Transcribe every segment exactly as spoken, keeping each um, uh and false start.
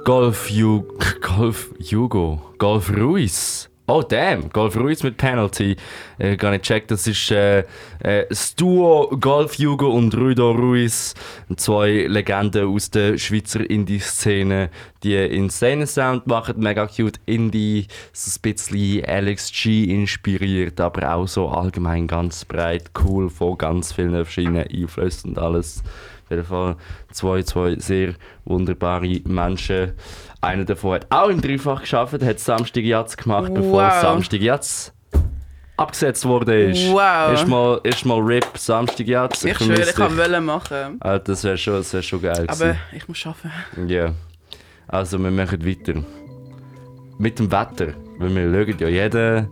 Golf, Ju- Golf Hugo, Golf Ruiz. Oh damn, Golf Ruiz mit Penalty. Äh, gar nicht checkt, das ist äh, äh, das Duo Golf Hugo und Rudo Ruiz. Zwei Legenden aus der Schweizer Indie-Szene, die insane Sound machen, mega cute Indie, so ein bisschen Alex G inspiriert, aber auch so allgemein ganz breit, cool, von ganz vielen verschiedenen Einflüssen und alles. Auf jeden Fall zwei, zwei sehr wunderbare Menschen. Einer davon hat auch im Dreifach gearbeitet, hat Samstag Jatz gemacht, Wow. bevor Samstag Jatz abgesetzt wurde. Wow. Erstmal, erstmal R I P Samstag Jatz. Ich schwöre, ich kann wollen machen. Ah, das wäre schon, das wär schon geil Aber gewesen. ich muss arbeiten. Ja. Yeah. Also wir machen weiter. Mit dem Wetter. Weil wir schauen ja jeden...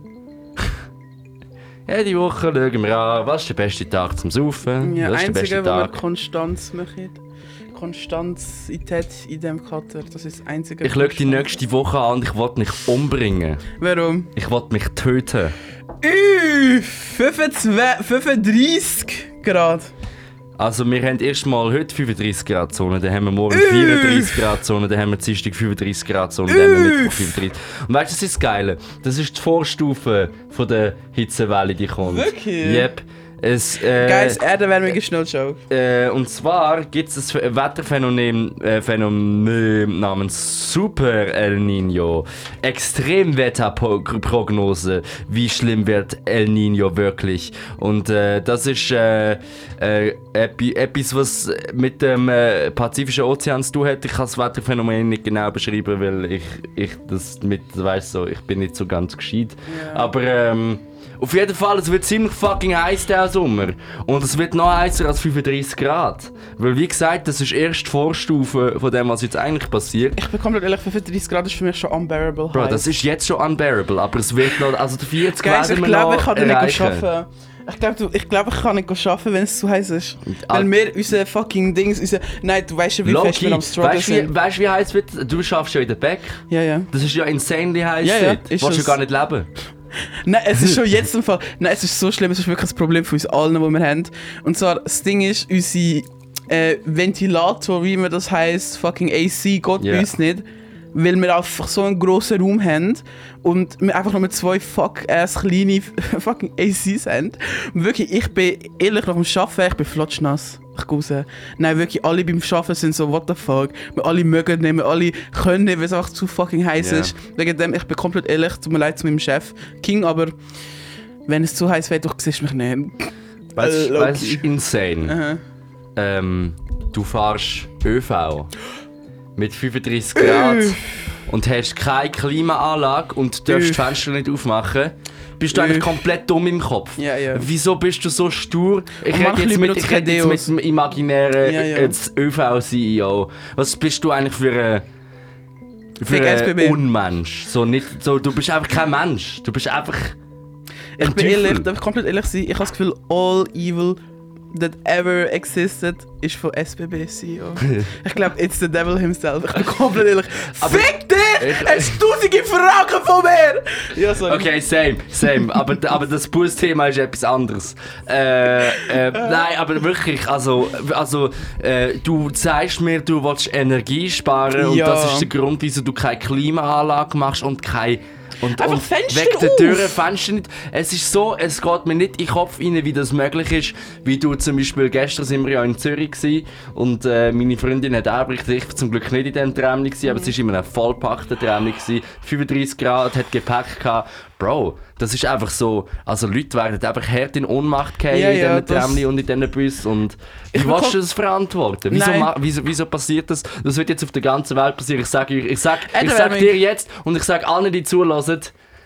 Jede Woche schauen wir an, was ist der beste Tag zum Saufen? Ja, was ist der einzige, beste wo wir Tag? Konstanz machen. Konstanzität in diesem Kater. Das ist das einzige. Ich schaue die Konstanz. nächste Woche an und ich will mich umbringen. Warum? Ich will mich töten. Üh, fünfundzwanzig, fünfunddreißig Grad. Also wir haben erstmal heute fünfunddreißig Grad Zone, dann haben wir morgen vierunddreißig Grad Zone, dann haben wir Dienstag fünfunddreißig Grad Zone, dann haben wir Mittwoch fünfunddreißig. Und weißt du, das ist das Geile? Das ist die Vorstufe von der Hitzewelle, die kommt. Wirklich? Yep. Es, äh, Guys, Erdenwärmung ist no joke. Äh, und zwar gibt es ein Wetterphänomen äh, Phänomen namens Super El Niño. Extremwetterprognose. Wie schlimm wird El Niño wirklich? Und äh, das ist äh, äh, epi- etwas, was mit dem äh, Pazifischen Ozean zu tun hat. Ich kann das Wetterphänomen nicht genau beschreiben, weil ich, ich das mit, weißt so, ich bin nicht so ganz gescheit. Ja. Aber ähm, auf jeden Fall, es wird ziemlich fucking heiß diesen Sommer. Und es wird noch heißer als fünfunddreißig Grad. Weil wie gesagt, das ist erst die Vorstufe von dem, was jetzt eigentlich passiert. Ich bin komplett ehrlich, fünfunddreißig Grad ist für mich schon unbearable Bro, heiß. das ist jetzt schon unbearable, aber es wird noch, also die vierzig Guys, werden ich wir glaube, noch ich kann nicht erreichen. arbeiten. Ich glaube, ich, glaub, ich kann nicht arbeiten, wenn es zu heiß ist. Ah. Weil wir unser fucking Dings, unser... Nein, du weißt ja, wie fest Low-key, wir am Struggle weißt du, sind. wie, weißt, wie heiß es wird? Du schaffst ja in der Back. Ja, ja. Das ist ja insanely heiß Ja, ja, dort. ist Du willst ja es. gar nicht leben. Nein, es ist schon jetzt im Fall... Nein, es ist so schlimm, es ist wirklich ein Problem für uns allen, die wir haben. Und zwar, das Ding ist, unsere äh, Ventilator, wie man das heisst, fucking A C, geht Yeah. bei uns nicht. Weil wir einfach so einen grossen Raum haben und wir einfach nur mit zwei fuck-ass kleine fucking A Cs haben. Und wirklich, ich bin ehrlich nach dem Arbeiten, ich bin flotschnass. Ich gehe raus. Nein, wirklich, alle beim Arbeiten sind so, what the fuck. Wir alle mögen nicht, wir alle können nicht, weil es einfach zu fucking heiß Ja. ist. Wegen dem, ich bin komplett ehrlich, tut mir leid zu meinem Chef. King, aber wenn es zu heiß wird, du siehst mich nicht. Weißt du, Äh, weißt, es ist insane. Aha. Ähm, du fährst ÖV mit fünfunddreißig Grad und hast keine Klimaanlage und darfst die Üff. Fenster nicht aufmachen, bist du eigentlich Üff. komplett dumm im Kopf. Ja, ja. Wieso bist du so stur? Ich Und rede manche jetzt Leute mit, ich benutzen rede jetzt Deos. mit dem imaginären Ja, ja. jetzt ÖV-C E O. Was bist du eigentlich für ein für Fick S B B. ein Unmensch? So nicht, so, du bist einfach kein Mensch. Du bist einfach Ich ein bin Teufel. ehrlich, darf ich komplett ehrlich sein, ich habe das Gefühl, all evil that ever existed ist von S B B C E O. Ich glaube, it's the devil himself. Ich bin komplett ehrlich. Aber- Fick dich! Ich- Es ist tausende Fragen von mir! Ja, sorry. Okay, same, same. Aber, aber das Bus-Thema ist etwas anderes. Äh, äh, nein, aber wirklich, also, also äh, du sagst mir, du willst Energie sparen und Ja. das ist der Grund, wieso du keine Klimaanlage machst und keine... Und, Einfach und Fenster wegen der auf! Türen Fenster nicht. Es ist so, es geht mir nicht in den Kopf rein, wie das möglich ist. Wie du zum Beispiel, gestern sind wir ja in Zürich gewesen, und äh, meine Freundin hat auch berichtet, ich war zum Glück nicht in diesem Tram, gewesen, aber es war in einem vollpackten Tram. gewesen. fünfunddreißig Grad, hat Gepäck gehabt. Bro, das ist einfach so, also Leute werden einfach hart in Ohnmacht fallen Ja, in ja, diesen das- Tram und in diesen Bussen. Und wie Ich willst bekomm- du das verantworten? Wieso, Nein. ma- wieso, wieso passiert das? Das wird jetzt auf der ganzen Welt passieren. Ich sage euch, ich sag, ich Erderwärmung. sag dir jetzt und ich sage allen, die zulassen,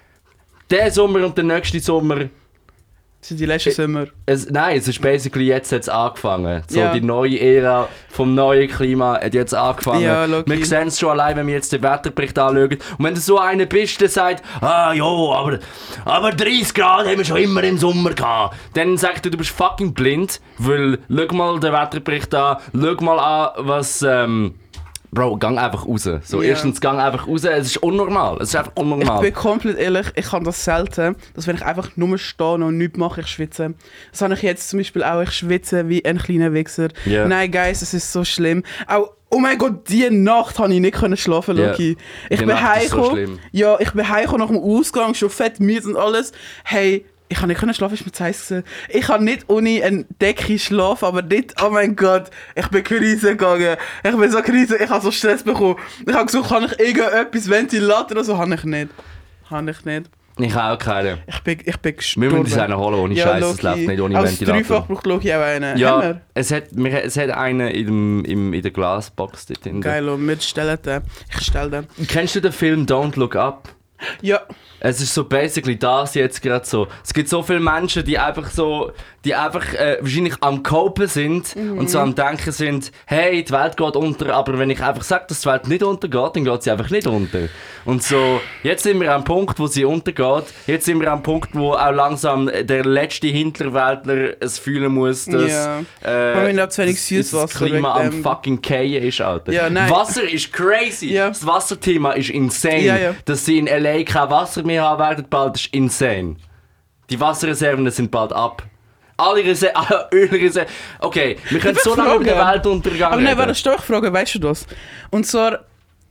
der Sommer und der nächste Sommer, Das sind die letzten Sommer. es, nein, es ist basically jetzt hat's angefangen. So Ja. die neue Ära vom neuen Klima hat jetzt angefangen. Ja, logisch. wir sehen es schon allein, wenn wir jetzt den Wetterbericht anschauen. Und wenn du so einer bist, der sagt, ah ja, aber, aber dreißig Grad haben wir schon immer im Sommer gehabt, dann sagt er, du bist fucking blind, weil schau mal den Wetterbericht an, schau mal an, was... Ähm, Bro, gang einfach raus. So, Ja. erstens, gang einfach raus. Es ist unnormal. Es ist einfach unnormal. Ich bin komplett ehrlich, ich kann das selten, dass wenn ich einfach nur stehe und nichts mache, ich schwitze. Das habe ich jetzt zum Beispiel auch, ich schwitze wie ein kleiner Wichser. Ja. Nein, Guys, es ist so schlimm. Auch Oh mein Gott, diese Nacht konnte ich nicht können schlafen, Loki. Ja, ich die bin Nacht ist so heimgekommen. schlimm. Ja, ich bin heimgekommen nach dem Ausgang, schon fett müde und alles. Hey, ich kann nicht können schlafen, ist mir zu heiß gewesen. Ich kann nicht ohne eine Decke schlafen, aber nicht, oh mein Gott, ich bin Krise gegangen. Ich bin so Krise, ich habe so Stress bekommen. Ich habe gesagt, kann ich irgendetwas, Ventilator oder so? Habe ich nicht. Habe ich nicht. Ich habe auch keine. Ich bin, ich bin gestorben. Wir müssen uns einen holen, ohne Ja, Scheiß, es Loki. läuft nicht ohne Als Ventilator. Dreifach braucht Loki auch einen. Haben Ja, wir? es hat, wir, es hat einen in, dem, im, in der Glasbox dort hinten. Geil, und wir stellen den. Ich stelle den. Kennst du den Film Don't Look Up? Ja. Es ist so basically das jetzt gerade so. Es gibt so viele Menschen, die einfach so, die einfach äh, wahrscheinlich am Copen sind Mhm. und so am Denken sind, hey, die Welt geht unter, aber wenn ich einfach sage, dass die Welt nicht untergeht, dann geht sie einfach nicht unter. Und so, jetzt sind wir am Punkt, wo sie untergeht. Jetzt sind wir am Punkt, wo auch langsam der letzte Hinterwäldler es fühlen muss, dass Ja. äh, Wir haben auch zu wenig das- Süßwasser das Klima am wegen dem. fucking Fallen ist, Alter. Ja, nein. Wasser ist crazy. Ja. Das Wasserthema ist insane. Ja, ja. Dass sie in L A kein Wasser mehr haben werden bald, ist insane. Die Wasserreserven sind bald ab. Alle Reserven, alle Ölreserven. Okay, wir können Ich so will lange über den fragen. Weltuntergang Aber nein, reden. warte, stopp, ich frage, weißt du das? Und zwar,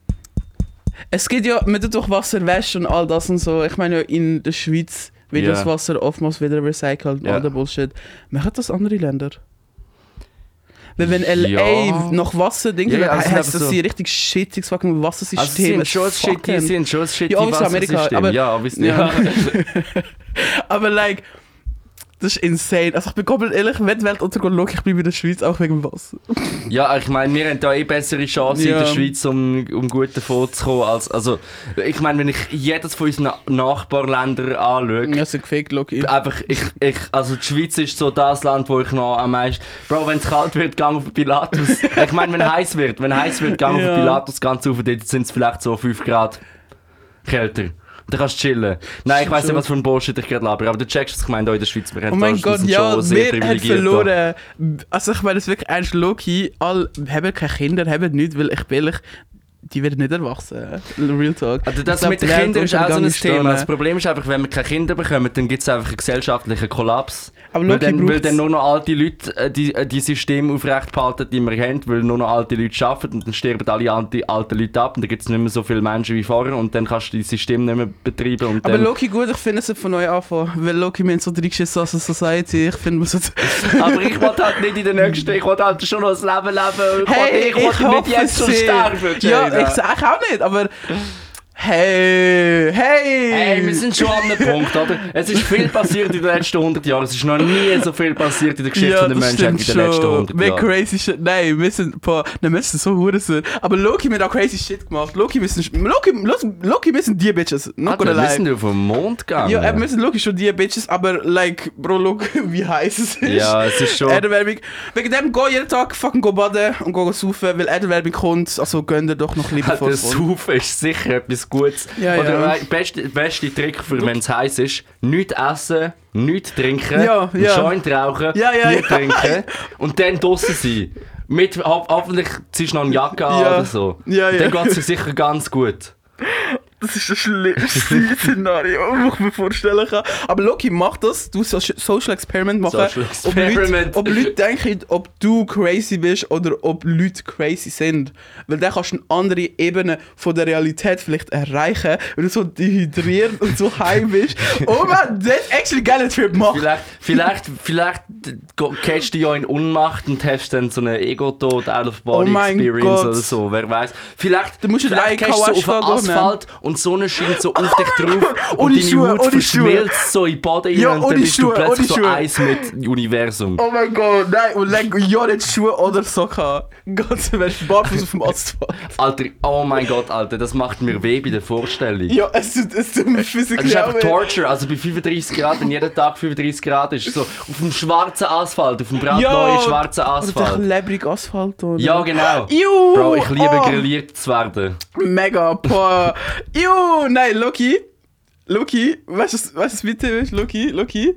es geht ja, man tut doch Wasser waschen und all das und so. Ich meine, ja, in der Schweiz wird Ja. das Wasser oftmals wieder recycelt und Ja. all der Bullshit. Machen das andere Länder? Weil wenn L A Ja. nach Wasser denkt, Ja, ja, ja, also es heißt ist das einfach sie richtig shittiges fucking Wassersystem. Also sie sind Es schon ein shitty, fucking- sie sind schon ein shitty Ja, obviously Amerika, Wassersystem. aber- ja, obviously. Ja. Ja. Aber like, das ist insane. Also ich bin komplett ehrlich, wenn die Welt untergeht, look, ich bleibe in der Schweiz auch wegen dem Wasser. Ja, ich meine, wir haben da eh bessere Chancen Ja. in der Schweiz, um, um gut davon zu kommen. Als, also, ich meine, wenn ich jedes von unseren Nachbarländern anschaue, Ja, sind gefickt, look. einfach, ich, ich, also die Schweiz ist so das Land, wo ich noch am meisten... Bro, wenn es kalt wird, gang auf den Pilatus. Ich meine, wenn heiß wird, wenn heiß wird, gang auf Ja. den Pilatus ganz auf, dort sind es vielleicht so fünf Grad kälter. Da kannst du chillen. Nein, ich weiss nicht, was für ein Bullshit ich gerade laber, aber du checkst, was ich meine, hier in der Schweiz, wir haben Oh mein da- Gott, sind ja, schon sehr wir haben privilegiert da. verloren. Also ich meine, das ist wirklich eins Loki. Alle haben keine Kinder, haben nichts, weil ich bin ehrlich, die werden nicht erwachsen. Real Talk. Also das Ich glaub, mit den die Welt Kindern ist auch so ein untergegangen ist Thema. da. Das Problem ist einfach, wenn wir keine Kinder bekommen, dann gibt es einfach einen gesellschaftlichen Kollaps. Aber Weil Loki dann, weil braucht's- dann nur noch alte Leute äh, die, äh, die Systeme aufrecht behalten, die wir haben, weil nur noch alte Leute arbeiten und dann sterben alle alte, alten Leute ab und dann gibt es nicht mehr so viele Menschen wie vorher und dann kannst du die Systeme nicht mehr betreiben. Und Aber dann, Loki gut, ich finde es von neu anfangen. Weil Loki, wir haben so reingeschissen als eine Society. Ich finde, man sollte... aber ich will halt nicht in der nächsten, ich will halt schon noch das Leben leben. Ich Hey, will, ich will ich nicht hoffe jetzt schon sehr. sterben. Ja, Jada. ich sag ich auch nicht, aber... Hey, hey! Hey, wir sind schon an einem Punkt, oder? Es ist viel passiert in den letzten hundert Jahren. Es ist noch nie so viel passiert in der Geschichte Ja, der das Menschheit wie in stimmt den letzten schon. hundert Wir Jahren. crazy shit. Nein, wir sind, boah, nein, wir sind so Hurensohn. Aber Loki, wir haben auch crazy shit gemacht. Loki, wir sind, Loki, Loki, Loki, wir sind die Bitches. Not gonna Alter, wir lie. sind auf den Mond gegangen. Ja, äh, wir sind Loki schon die Bitches, aber like, Bro, look, wie heiß es ist. Ja, es ist schon... Erderwärmung. Wegen dem geh jeden Tag fucking go baden und go saufen, weil Erderwärmung kommt. Also gönn dir doch noch lieber Der vor. Saufen ist sicher etwas Gutes. Ja, ja. Oder der beste, beste Trick, für wenn es heiß ist, nichts essen, nichts trinken, Ja, einen ja. Joint rauchen, Ja, ja, nichts ja. trinken und dann draussen sein. Mit, ho hoffentlich ziehst du noch eine Jacke an Ja. oder so. Ja, ja. Dann geht es dir sicher ganz gut. Das ist das schlimmste Szenario, das ich mir vorstellen kann. Aber Loki, mach das. Du sollst Social Experiment machen. Social Ob Leute, Experiment. ob Leute denken, ob du crazy bist oder ob Leute crazy sind. Weil dann kannst du eine andere Ebene von der Realität vielleicht erreichen, wenn du so dehydriert und so high bist. Oh man, das ist actually geiler Trip machen. Vielleicht, vielleicht, vielleicht catchst du ja in Unmacht und hast dann so eine Ego-Tod, Out-of-Body Oh mein Experience Gott. oder so, wer weiß. Vielleicht, Dann musst du vielleicht drei catchst du so Kawaschka auf den gehen, Asphalt und die Sonne scheint so auf dich drauf und Ohne deine Schuhe, Haut ohne Schuhe. verschmilzt so in den Boden Ja, rein und ohne dann bist du Schuhe, plötzlich ohne so Schuhe. eins mit dem Universum. Oh mein Gott, nein, und leg ja nicht Schuhe oder Socken. Ganz du wärst barfuß auf dem Asphalt. Alter, oh mein Gott, Alter, das macht mir weh bei der Vorstellung. Ja, es tut, es tut mir Das physisch ist einfach Torture, also bei fünfunddreißig Grad, wenn jeden Tag fünfunddreißig Grad ist, so auf dem schwarzen Asphalt, auf dem brandneuen schwarzen Oder Asphalt. lebrig Asphalt, oder? Ja, genau. Iu, Bro, ich liebe oh, grilliert zu werden. Mega, boah. Iu, nein, Loki. Loki, weißt du, weißt du, was bitte ist? Loki, Loki.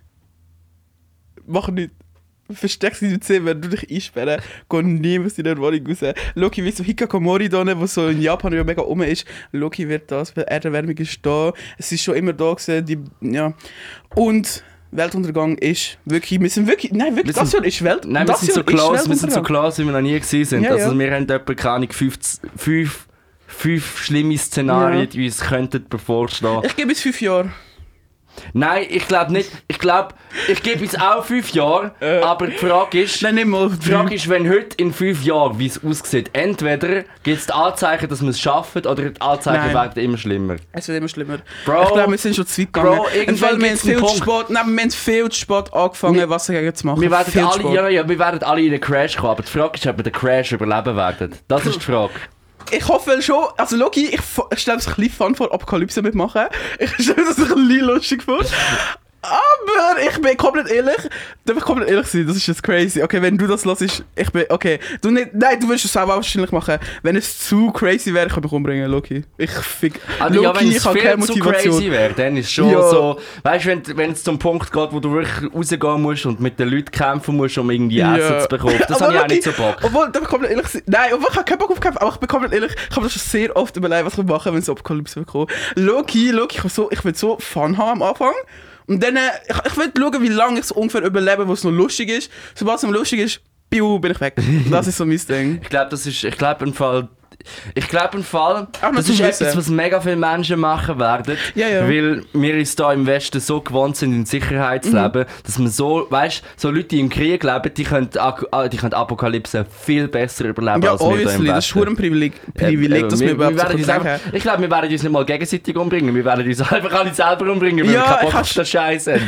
Mach nicht. Versteck dich im Zimmer, du dich einsperren, geh niemals in der Wohnung raus. Loki wie so Hikakomori da, wo so in Japan ja mega rum ist. Loki wird das, weil Erderwärmung ist da. Es ist schon immer da gewesen, die, ja. Und Weltuntergang ist wirklich, wir sind wirklich, nein, wirklich, Wir das sind- Jahr ist Welt, Nein, wir das sind, so Jahr ist close, wir sind so Weltuntergang. close, wie wir noch nie gewesen sind. Ja, also ja. wir haben etwa, keine Ahnung, fünf, fünf, fünf schlimme Szenarien, Ja. die uns könnten bevorstehen. Ich gebe es fünf Jahre. Nein, ich glaube nicht. Ich glaube, ich gebe es auch fünf Jahre, Äh. aber die Frage ist... Nein, nicht mal. Die Frage ist, wenn heute in fünf Jahren, wie es aussieht, entweder gibt es die Anzeichen, dass wir es schaffen, oder die Anzeichen Nein. werden immer schlimmer. Es wird immer schlimmer. Bro, ich glaube, wir sind schon zu weit gegangen. Bro, irgendwann Im Fall, wir haben gibt's einen viel zu Punkt. spät, nein, wir haben viel zu spät angefangen, Wir- was dagegen zu machen. Wir werden, viel zu alle, spät. ja, ja, wir werden alle in den Crash kommen, aber die Frage ist, ob wir den Crash überleben werden. Das ist die Frage. Ich hoffe schon, also Loki, ich, f- ich stelle mir ein bisschen Fun vor, Apokalypse mitmachen. Ich stelle mir das ein bisschen lustig vor. Aber ich bin komplett ehrlich, darf ich komplett ehrlich sein, das ist jetzt crazy. Okay, wenn du das hörst, ich bin, okay, du nicht, nein, du würdest es selber wahrscheinlich machen. Wenn es zu crazy wäre, ich würde mich umbringen, Loki. Ich fick, Also, ja, wenn Loki, es ich habe viel keine zu Motivation. crazy wäre, dann ist schon Ja. so... Weißt du, wenn, wenn es zum Punkt geht, wo du wirklich rausgehen musst und mit den Leuten kämpfen musst, um irgendwie Ja. Essen zu bekommen, das Aber habe ich auch Loki, nicht so Bock. Obwohl, darf ich komplett ehrlich sein, nein, obwohl ich habe keinen Bock auf Kämpfen, aber ich bin komplett ehrlich, ich habe mir das schon sehr oft überlegt, was ich machen, wenn es Apokalypse bekommt. Loki, Loki, ich will so, ich will so Fun haben am Anfang. Und dann, äh, ich, ich will schauen, wie lange ich es ungefähr überlebe, wo es noch lustig ist. Sobald es noch lustig ist, piu, bin ich weg. Das ist so mein Ding. Ich glaube, das ist... Ich glaube, im Fall... Ich glaube im Fall, Auch noch das zum ist Wissen. etwas, was mega viele Menschen machen werden, Ja, ja. weil wir uns hier im Westen so gewohnt sind, in Sicherheit zu Mhm. leben, dass man so, weißt, so Leute, die im Krieg leben, die können, Ak- ah, die können Apokalypse viel besser überleben Ja, als wir hier im obviously, das ist Westen. schon ein Privileg, Privileg Äh, dass wir, wir überhaupt wir werden so uns sagen. einfach, Ich glaube, wir werden uns nicht mal gegenseitig umbringen, wir werden uns einfach alle selber umbringen, weil Ja, wir keinen ich Bock auf hab- den Scheiß haben.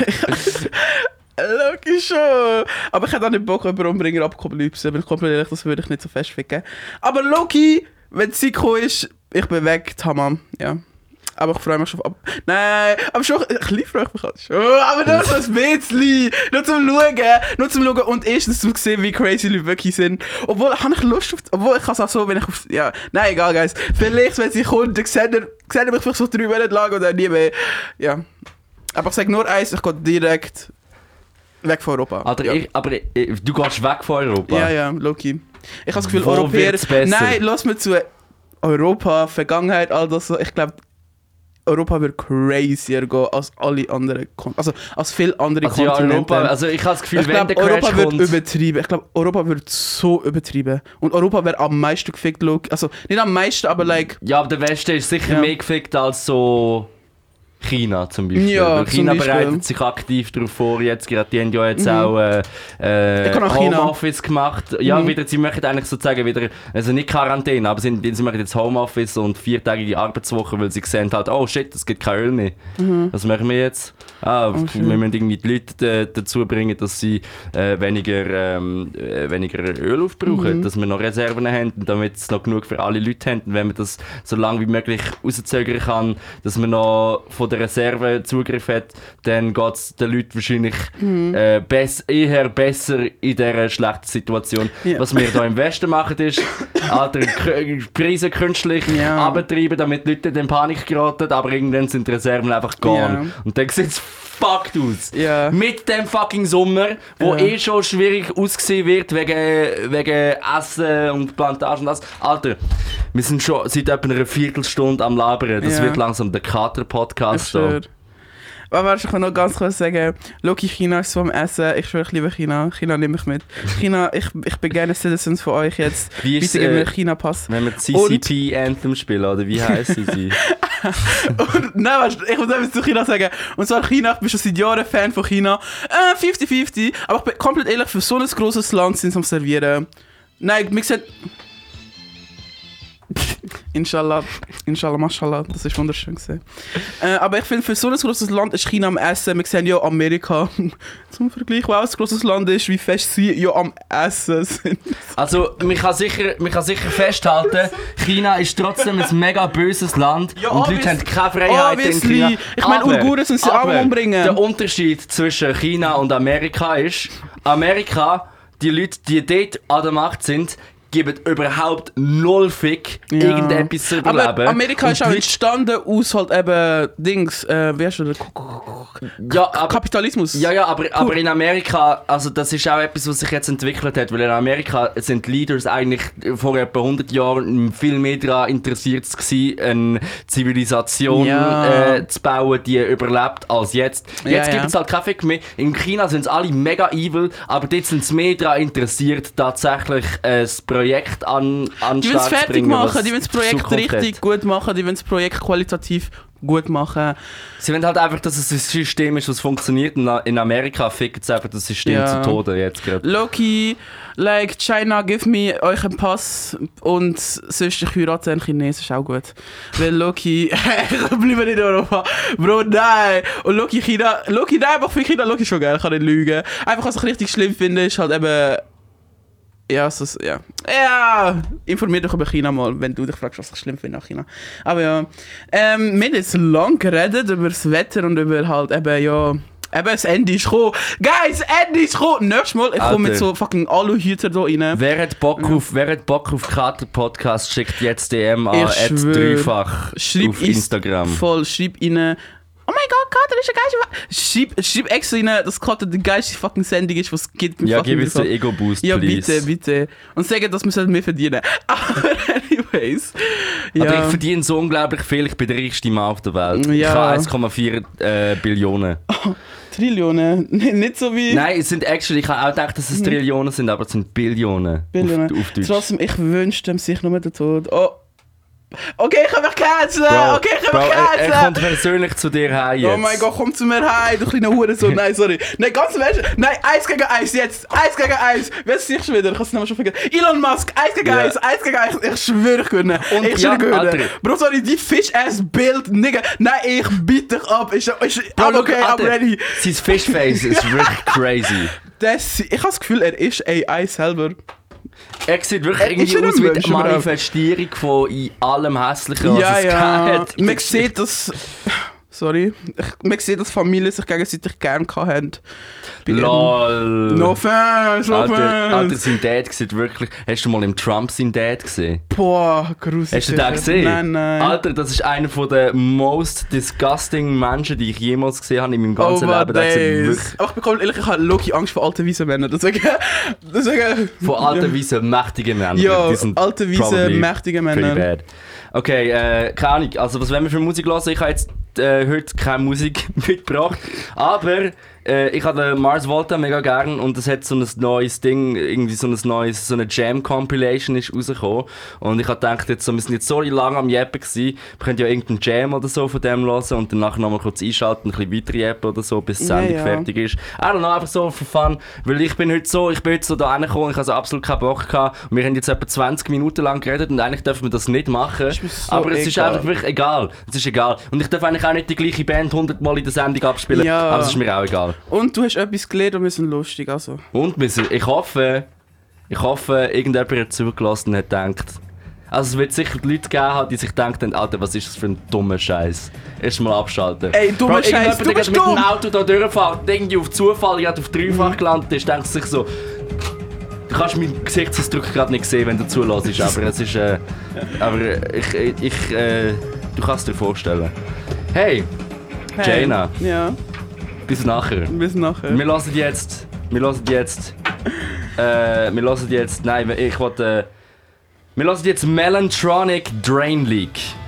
Loki schon. Aber ich hätte auch nicht Bock, jemanden umbringen, Apokalypse. Bin ich komplett ehrlich, das würde ich nicht so festficken. Aber Loki, wenn die Zeit gekommen ist, ich bin weg, Tamam. Ja. Aber ich freue mich schon auf... Ab Nein, aber schon... Ein bisschen freue ich mich halt schon. Aber nur so ein bisschen. Nur zum Schauen. Nur zum Schauen und erstens zum sehen, wie crazy Leute wirklich sind. Obwohl, habe ich Lust auf... Obwohl, ich kann es auch so, wenn ich auf... Ja, nein, egal, guys. Vielleicht, wenn sie kommt, dann sehen ihr sehen ihr mich vielleicht so drei Monate lang oder nie mehr. Ja. Aber ich sage nur eins, ich gehe direkt weg von Europa. Alter, ja. ich, aber ich, du gehst weg von Europa. Ja, ja, Loki. Ich habe das Gefühl, Wo Europäer... wird's besser? Nein, lass mir zu. Europa, Vergangenheit, all das so. Ich glaube, Europa wird crazier gehen als alle anderen Kon Also als viele andere Also ja, Kontinente. Europa, also ich habe das Gefühl, ich wenn glaube, der Crash Europa wird kommt... übertrieben. Ich glaube, Europa wird so übertrieben. Und Europa wäre am meisten gefickt, Loki. Also nicht am meisten, aber like... Ja, aber der Westen ist sicher Ja. mehr gefickt als so China zum Beispiel. Ja, Weil China zum Beispiel. bereitet sich aktiv darauf vor, jetzt gerade, die haben ja jetzt Mhm. auch äh, äh, Ich kann auch China. Homeoffice gemacht. Ja, Mhm. wieder, sie möchten eigentlich sozusagen wieder, also nicht Quarantäne, aber sie, sie machen jetzt Homeoffice und viertägige Arbeitswoche, weil sie sehen halt, oh shit, es gibt kein Öl mehr. Mhm. Was machen wir jetzt? Ah, Oh, wir schön. müssen irgendwie die Leute äh, dazu bringen, dass sie äh, weniger, ähm, äh, weniger Öl aufbrauchen, Mhm. dass wir noch Reserven haben, damit es noch genug für alle Leute haben. Und wenn man das so lange wie möglich rauszögern kann, dass man noch von der Reserve Zugriff hat, dann geht es den Leuten wahrscheinlich Mhm. äh, bess eher besser in dieser schlechten Situation. Ja. Was wir hier im Westen machen, ist, Alter, K- Preise künstlich Ja. abtreiben, damit die Leute in Panik geraten, aber irgendwann sind die Reserven einfach gone. Ja. Und dann sieht es fucked aus. Ja. Mit dem fucking Sommer, wo Ja. eh schon schwierig ausgesehen wird wegen, wegen Essen und Plantagen und das. Alter, wir sind schon seit etwa einer Viertelstunde am Labern. Das Ja. wird langsam der Ich Kater-Podcast. da. schwöre. Aber warte, ich kann noch ganz kurz sagen, Loki, China ist so am Essen. Ich schwöre, ich liebe China. China nehme ich mit. China, ich, ich bin gerne Citizens von euch jetzt. Wie ist Bitte gib äh, mir China-Pass. wenn wir C C P-Anthem spielen, oder wie heißen sie? Und, nein, weißt du, ich muss etwas zu China sagen. Und zwar China, ich bin schon seit Jahren Fan von China. Äh, fünfzig fünfzig. Aber ich bin komplett ehrlich, für so ein grosses Land sind sie am Servieren. Nein, wir sehen... Inshallah, Inshallah, Mashallah, das ist wunderschön gesehen. Äh, aber ich finde, für so ein grosses Land ist China am Essen. Wir sehen ja Amerika zum Vergleich, wo auch ein grosses Land ist, wie fest sie ja am Essen sind. Also, man kann sicher, man kann sicher festhalten, China ist trotzdem ein mega böses Land Ja, und die Leute obvious- haben keine Freiheit in obviously. China. Ich meine, Aber- Uiguren sind sie auch aber umbringen. Der Unterschied zwischen China und Amerika ist, Amerika, die Leute, die dort an der Macht sind, geben überhaupt null Fick, Ja. irgendetwas zu überleben. Aber Amerika Und ist auch die entstanden aus halt eben Dings, äh, wie heißt das? Leute- ja, aber, Kapitalismus. ja, ja, aber, aber in Amerika, also das ist auch etwas, was sich jetzt entwickelt hat, weil in Amerika sind Leaders eigentlich vor etwa hundert Jahren viel mehr daran interessiert gewesen, eine Zivilisation Ja. äh, zu bauen, die überlebt, als jetzt. Jetzt Ja, gibt ja. es halt keinen Fick mehr. In China sind alle mega evil, aber dort sind sie mehr daran interessiert, tatsächlich ein Projekt an, an den Die wollen es Start zu fertig bringen, machen, was die wollen das Projekt Zukunft hat. richtig gut machen, die wollen das Projekt qualitativ gut machen. Sie wollen halt einfach, dass es ein System ist, das funktioniert. Und in Amerika fickt es einfach das System Ja. zu Tode jetzt gerade. Loki, like, China, give me euch einen Pass und sonst ich heirate einen Chinesen, ist auch gut. Weil Loki, ich bleibe nicht in Europa. Bro, nein. Und Loki, China, Loki, nein, aber für China, Loki ist schon geil, ich kann nicht lügen. Einfach, was ich richtig schlimm finde, ist halt eben... Ja, so, ja. Ja, informier dich über China mal, wenn du dich fragst, was ich schlimm finde nach China. Aber ja, ähm, wir haben jetzt lang geredet über das Wetter und über halt eben, ja, eben das Ende ist gekommen. Guys, das Ende ist gekommen! Nächstes Mal, ich komme mit Alter. so fucking Aluhüter da rein. Wer hat Bock auf, wer hat Bock auf Kater Podcast, schickt jetzt D M an, Ich at schwör. dreifach Schreib auf ins- Instagram. Voll, schreib rein. Oh mein Gott, Kater ist eine geilste Fa- Schreib, schreib extra rein, dass Kater die geilste fucking Sendung ist, was es gibt. im Ja, fucking gib uns den Fall. Ego-Boost, Ja, please. bitte, bitte. Und sagen, dass wir es mehr verdienen. Aber anyways. Aber Ja. ich verdiene so unglaublich viel, ich bin der reichste Mann auf der Welt. Ja. Ich habe eins Komma vier äh, Billionen. Trillionen. Nicht so wie Nein, es sind actually, ich habe auch gedacht, dass es Trillionen sind, aber es sind Billionen. Billionen. Auf, auf Deutsch. Trotzdem, ich wünschte ihm sich nur den Tod. Oh. Okay, ich kann mich canceln! Bro, Okay, ich kann Bro, mich er, er kommt canceln! persönlich zu dir heim jetzt. Oh mein Gott, komm zu mir heim, du kleiner Hurensohn. Nein, sorry. Nein, ganz im Ernst. Nein, eins gegen eins jetzt. Eins gegen eins. Wer ist sich schon wieder? Ich kann es nicht schon vergessen. Elon Musk, eins gegen Ja. eins. Eins gegen eins. Ich schwöre, ich gewinne. Und ich ja, schwöre, ich Alter. gewinne. Bro, sorry, die Fish-Ass-Bild, Nigga. Nein, ich biete dich ab. Ich, ich, Bro, I'm look, okay, I'm Alter, ready. Sein Fishface ist wirklich crazy. Das, ich habe das Gefühl, er ist A I selber. Er sieht wirklich Er irgendwie ist ein aus wie Mensch die überhaupt. Manifestierung von in allem Hässlichen, was Ja, es ja. gegeben hat. Man sieht, dass... Sorry. Ich, man sieht, dass Familien sich gegenseitig gern haben. Bei ihrem- Lol. No fans, no Alter, Alter, fans. sein Dad sieht wirklich... Hast du mal im Trump seinen Dad gesehen? Boah, gruselig. Hast du den gesehen? Nein, nein. Alter, das ist einer der most disgusting Menschen, die ich jemals gesehen habe in meinem ganzen Over Leben. Der sieht days. wirklich Aber ich bekomme ehrlich, ich habe Loki Angst vor alten weißen Männern. Deswegen... deswegen von alten, weisen, mächtigen Männern. Ja, Die sind alte, weise, probably mächtige pretty Männer. bad. Okay, äh, keine Ahnung. Also, was wollen wir für Musik hören? Ich habe jetzt äh, heute keine Musik mitgebracht. Aber äh, ich habe den Mars Volta mega gern und es hat so ein neues Ding, irgendwie so ein neues, so eine Jam-Compilation ist rausgekommen. Und ich habe gedacht, jetzt, so, wir sind jetzt so lange am Jappen gewesen, wir können ja irgendeinen Jam oder so von dem hören und dann nachher nochmal kurz einschalten, ein bisschen weiter jappen oder so, bis die Ja, Sendung ja. fertig ist. I don't know, einfach so für Fun. Weil ich bin heute so, ich bin heute so da reingekommen, ich habe so absolut keinen Bock gehabt. Und wir haben jetzt etwa zwanzig Minuten lang geredet und eigentlich dürfen wir das nicht machen. Ist mir so aber es ist egal. einfach wirklich egal. Es ist egal. Und ich darf eigentlich auch nicht die gleiche Band hundert Mal in der Sendung abspielen, Ja. aber es ist mir auch egal. Und du hast etwas gelernt und wir sind lustig, also. Und wir sind- ich hoffe, ich hoffe, irgendjemand hat zugelassen und hat gedacht, also es wird sicher Leute geben, haben, die sich denken, Alter, was ist das für ein dummer Scheiß? Erst mal abschalten. Ey, dummer Bro, Scheiß, irgendjemand, du der bist mit dem dumm! Auto da durchfährt, irgendwie auf Zufall gerade auf dreifach gelandet ist, denkt sich so, du kannst meinen Gesichtsausdruck gerade nicht sehen, wenn du zulässt, aber es ist, äh, aber ich, ich, ich äh, du kannst dir vorstellen. Hey, Hey. Jaina, Ja, bis nachher. bis nachher. Wir hören jetzt, wir hören jetzt, äh, wir hören jetzt, nein, ich wollte, äh, wir hören jetzt Melantronic Drain Leak.